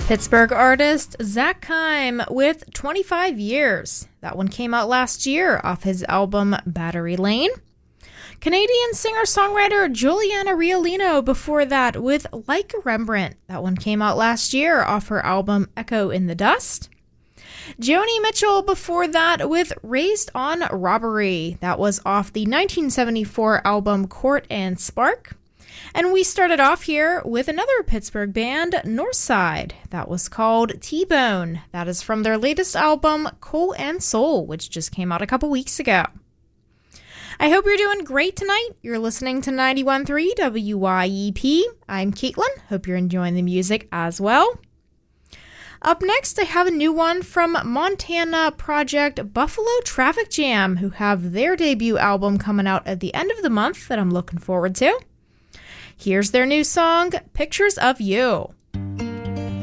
Pittsburgh artist Zach Keim with 25 Years. That one came out last year off his album Battery Lane. Canadian singer-songwriter Juliana Riolino before that with Like a Rembrandt. That one came out last year off her album Echo in the Dust. Joni Mitchell before that with Raised on Robbery. That was off the 1974 album Court and Spark. And we started off here with another Pittsburgh band, Northside. That was called T-Bone. That is from their latest album, Coal and Soul, which just came out a couple weeks ago. I hope you're doing great tonight. You're listening to 91.3 WYEP. I'm Caitlin. Hope you're enjoying the music as well. Up next, I have a new one from Montana project Buffalo Traffic Jam, who have their debut album coming out at the end of the month that I'm looking forward to. Here's their new song, Pictures of You.